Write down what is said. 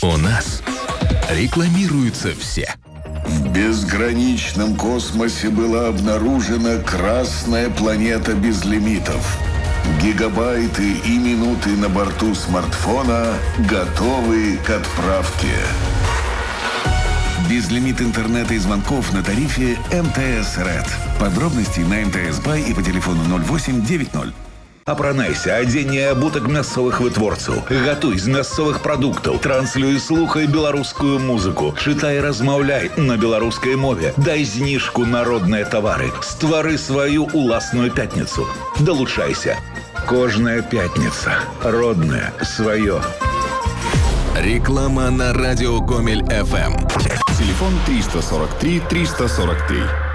У нас рекламируются все. В безграничном космосе была обнаружена красная планета без лимитов. Гигабайты и минуты на борту смартфона готовы к отправке. Безлимит интернета и звонков на тарифе МТС Red. Подробности на МТС Бай і по телефону 0890. Апранайся, адзенне абутак мясцовых вытворцаў. Гатуй з мясцовых прадуктаў. Транслюй, слухай беларускую музыку. Чытай, размаўляй на беларускай мове. Дай зніжку на родныя тавары. Ствары сваю уласную пятніцу. Далучайся. Кожная пятніца. Родная. Сваё. Реклама на радио Гомель FM. Телефон 343 343.